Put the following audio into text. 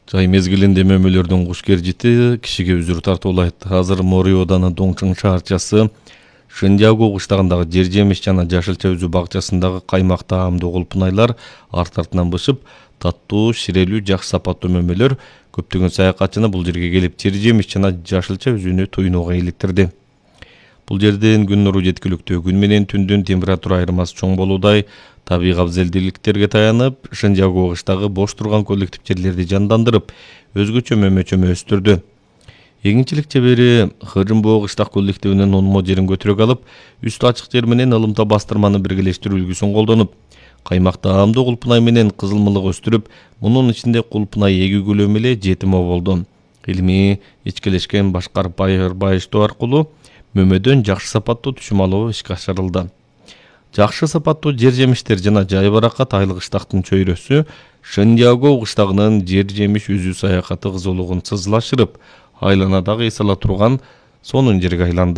Жай мезгилинде мөмөлөрдүн куш кержити кишиге үзүр тартуулайт. Азыр Мориоданы Доңчың шаарчасы Шындягу кыштагындагы жер жемиш жана жашылча үзүү бакчасындагы каймак таамдуу кулпунайлар арт артынан бышып, таттуу, ширелүү, жакшы сапаттуу мөмөлөр көптөгөн саякатчыны бул жерге келип жер жемиш жана жашылча үзүүнү туйнууга иликтирди. Бул жерден күн нуру жеткиликтүү, күн менен түндүн температура айырмасы чоң болуудай, табигый абзелдүүлүктөргө таянып, Шындягу кыштагы бош турган коллектив жерлерди жандандырып, өзгөчө мөмө-чөмө өстүрдү. Эгинчилик чебери Хыжымбоо кыштак коллективинин онмо жерин көтөрөк алып, үстү ачык жер менен ылымта бастырманы биргелештирүү үлгүсүн колдонуп, каймак таамдуу кулпунай менен кызылмылык өстүрүп, мунун ичинде кулпунай эгүү эле 7 мо болду. Илимий ичкелешкен башкарып байыштоо аркылуу мөмөдөн жакшы сапаттуу түшүм алуу ишке ашырылды. Жакшы сапаттуу жер жемиштер жана жайбаракат айлык кыштактын чөйрөсү Шындягу кыштагынын жер жемиш үзүү саякаты кызуулугун сызлашырып, айланадагы эс ала турган сонун жерге айланды.